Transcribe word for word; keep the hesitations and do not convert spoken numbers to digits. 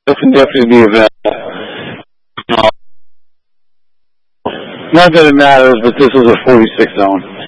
can definitely be available. Not that it matters, but this is a forty-six zone.